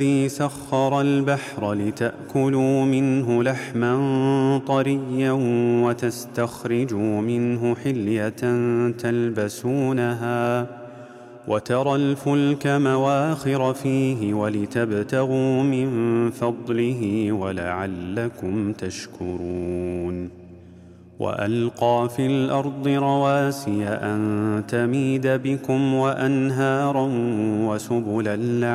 الذي سخر البحر لتأكلوا منه لحما طريا وتستخرجوا منه حلية تلبسونها وترى الفلك مواخر فيه ولتبتغوا من فضله ولعلكم تشكرون وألقى في الأرض رواسي أن تميد بكم وأنهارا وسبلا